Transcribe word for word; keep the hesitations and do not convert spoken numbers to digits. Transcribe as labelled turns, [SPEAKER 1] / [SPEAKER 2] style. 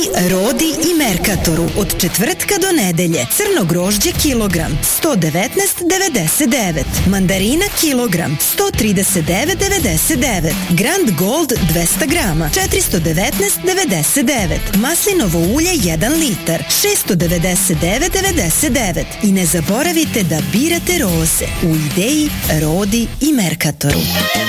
[SPEAKER 1] Rodi i Merkatoru od četvrtka do nedelje. Crno grožđe kilogram sto devetnaest devedeset devet, mandarina kilogram sto trideset devet devedeset devet, Grand Gold dvesta grama četiristo devetnaest devedeset devet, maslinovo ulje jedan litar šesto devedeset devet devedeset devet. I ne zaboravite da birate roze u Ideji, Rodi i Merkatoru.